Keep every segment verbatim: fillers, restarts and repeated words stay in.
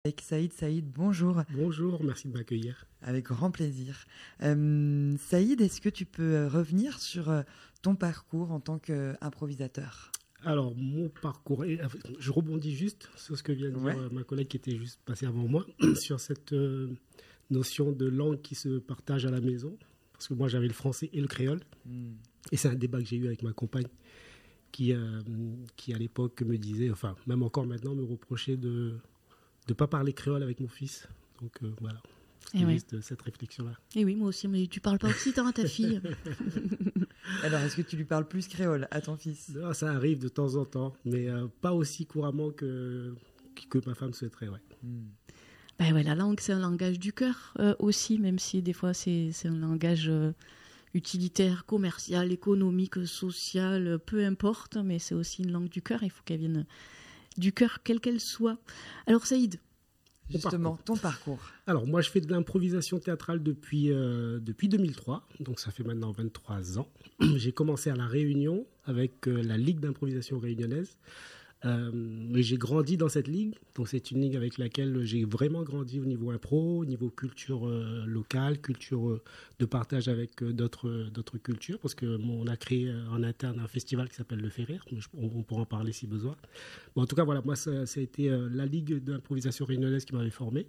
Avec Saïd. Saïd, bonjour. Bonjour, merci de m'accueillir. Avec grand plaisir. Euh, Saïd, est-ce que tu peux revenir sur ton parcours en tant qu'improvisateur ? Alors, mon parcours, je rebondis juste sur ce que vient de dire ouais. ma collègue qui était juste passée avant moi, sur cette euh, notion de langue qui se partage à la maison. Parce que moi, j'avais le français et le créole. Mm. Et c'est un débat que j'ai eu avec ma compagne qui, euh, qui à l'époque, me disait, enfin, même encore maintenant, me reprochait de ne pas parler créole avec mon fils. Donc, euh, voilà. C'est juste oui. cette réflexion-là. Et oui, moi aussi, mais tu parles pas occitan à ta fille. Alors, est-ce que tu lui parles plus créole à ton fils ? Non, ça arrive de temps en temps, mais euh, pas aussi couramment que, que ma femme souhaiterait, ouais. Hmm. Ben ouais, la langue, c'est un langage du cœur euh, aussi, même si des fois, c'est, c'est un langage euh, utilitaire, commercial, économique, social, peu importe, mais c'est aussi une langue du cœur. Il faut qu'elle vienne du cœur, quelle qu'elle soit. Alors, Saïd, justement, ton parcours. Alors, moi, je fais de l'improvisation théâtrale depuis, euh, depuis deux mille trois, donc ça fait maintenant vingt-trois ans. J'ai commencé à La Réunion avec euh, la Ligue d'improvisation réunionnaise. Euh, mais j'ai grandi dans cette ligue, donc c'est une ligue avec laquelle j'ai vraiment grandi au niveau impro, au niveau culture euh, locale, culture euh, de partage avec euh, d'autres, d'autres cultures, parce qu'on a créé euh, en interne un festival qui s'appelle Le Fait Rire, on, on pourra en parler si besoin. Bon, en tout cas, voilà, moi, ça, ça a été euh, la ligue d'improvisation réunionnaise qui m'avait formé,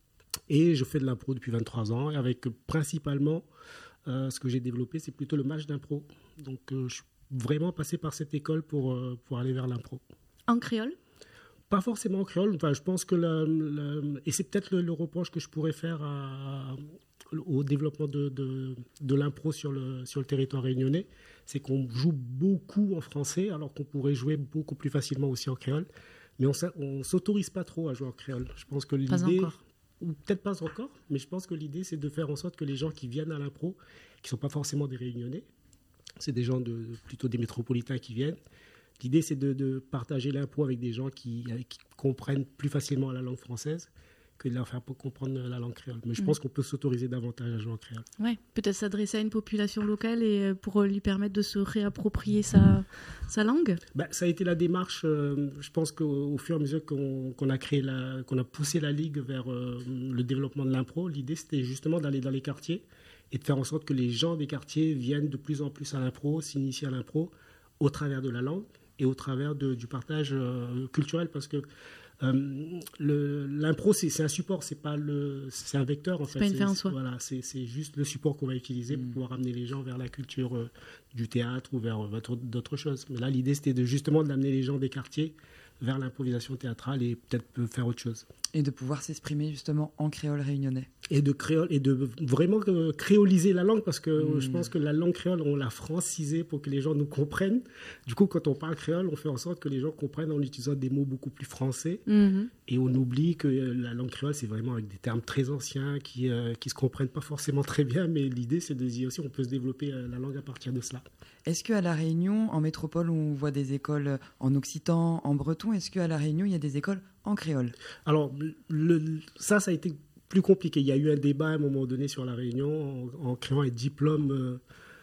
et je fais de l'impro depuis vingt-trois ans, et avec euh, principalement, euh, ce que j'ai développé, c'est plutôt le match d'impro. Donc, euh, je suis vraiment passé par cette école pour, euh, pour aller vers l'impro. En créole ? Pas forcément en créole. Enfin, je pense que le, le, et c'est peut-être le, le reproche que je pourrais faire à, au développement de, de, de l'impro sur le, sur le territoire réunionnais, c'est qu'on joue beaucoup en français alors qu'on pourrait jouer beaucoup plus facilement aussi en créole. Mais on ne s'autorise pas trop à jouer en créole. Je pense que pas l'idée, encore. Ou peut-être pas encore, mais je pense que l'idée, c'est de faire en sorte que les gens qui viennent à l'impro, qui ne sont pas forcément des réunionnais, c'est des gens de, plutôt des métropolitains qui viennent. L'idée, c'est de, de partager l'impro avec des gens qui, qui comprennent plus facilement la langue française que de leur faire comprendre la langue créole. Mais je mmh. pense qu'on peut s'autoriser davantage à jouer en créole. Oui, peut-être s'adresser à une population locale et pour lui permettre de se réapproprier sa, sa langue. Ben, ça a été la démarche, euh, je pense qu'au au fur et à mesure qu'on, qu'on, a créé la, qu'on a poussé la Ligue vers euh, le développement de l'impro, l'idée, c'était justement d'aller dans les quartiers et de faire en sorte que les gens des quartiers viennent de plus en plus à l'impro, s'initient à l'impro au travers de la langue et au travers de, du partage euh, culturel, parce que euh, le, l'impro, c'est, c'est un support, c'est, pas le, c'est un vecteur, en c'est fait. Pas une c'est, fin en soi. Voilà, c'est, c'est juste le support qu'on va utiliser mmh. pour pouvoir amener les gens vers la culture euh, du théâtre ou vers euh, d'autres choses. Mais là, l'idée, c'était de, justement d'amener les gens des quartiers vers l'improvisation théâtrale et peut-être faire autre chose. Et de pouvoir s'exprimer justement en créole réunionnais. Et de, créole, et de vraiment créoliser la langue, parce que mmh. je pense que la langue créole, on l'a francisée pour que les gens nous comprennent. Du coup, quand on parle créole, on fait en sorte que les gens comprennent en utilisant des mots beaucoup plus français. Mmh. Et on oublie que la langue créole, c'est vraiment avec des termes très anciens qui ne euh, se comprennent pas forcément très bien. Mais l'idée, c'est de dire aussi qu'on peut se développer euh, la langue à partir de cela. Est-ce qu'à La Réunion, en métropole, où on voit des écoles en occitan, en breton, est-ce qu'à La Réunion, il y a des écoles en créole ? Alors, le, ça, ça a été plus compliqué. Il y a eu un débat à un moment donné sur La Réunion en, en créant un diplôme euh,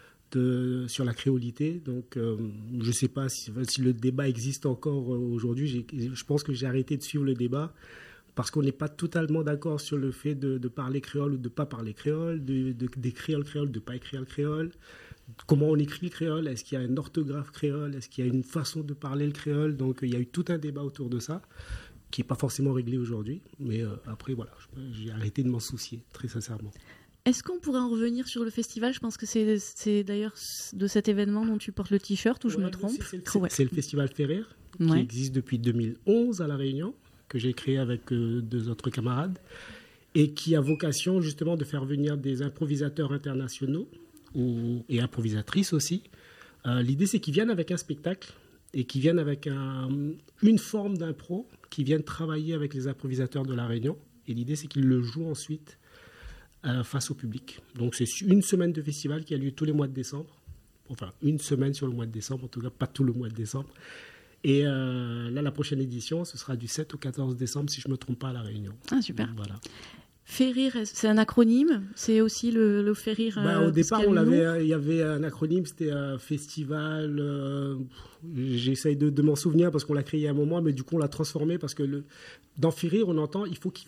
de, sur la créolité. Donc, euh, je ne sais pas si, si le débat existe encore euh, aujourd'hui. J'ai, je pense que j'ai arrêté de suivre le débat parce qu'on n'est pas totalement d'accord sur le fait de, de parler créole ou de ne pas parler créole, de, de, d'écrire le créole, de ne pas écrire le créole. Comment on écrit le créole ? Est-ce qu'il y a une orthographe créole ? Est-ce qu'il y a une façon de parler le créole ? Donc, il y a eu tout un débat autour de ça, qui n'est pas forcément réglé aujourd'hui. Mais euh, après, voilà, j'ai arrêté de m'en soucier, très sincèrement. Est-ce qu'on pourrait en revenir sur le festival ? Je pense que c'est, c'est d'ailleurs de cet événement dont tu portes le t-shirt, ou ouais, je me trompe ? C'est, c'est, c'est, c'est le festival Fait Rire, ouais. qui existe depuis deux mille onze à La Réunion, que j'ai créé avec euh, deux autres camarades, et qui a vocation justement de faire venir des improvisateurs internationaux, ou, et improvisatrices aussi. Euh, l'idée, c'est qu'ils viennent avec un spectacle et qu'ils viennent avec un, une forme d'impro, qui viennent travailler avec les improvisateurs de La Réunion. Et l'idée, c'est qu'ils le jouent ensuite euh, face au public. Donc, c'est une semaine de festival qui a lieu tous les mois de décembre. Enfin, une semaine sur le mois de décembre, en tout cas, pas tout le mois de décembre. Et euh, là, la prochaine édition, ce sera du sept au quatorze décembre, si je ne me trompe pas, à La Réunion. Ah, super. Donc, voilà. Férir, c'est un acronyme. C'est aussi le, le Férir. Bah, euh, au départ, parce on qu'il y a le nom. l'avait, il y avait un acronyme, c'était un festival. Euh, J'essaye de, de m'en souvenir parce qu'on l'a créé à un moment, mais du coup, on l'a transformé parce que le, dans Férir, on entend il faut qu'il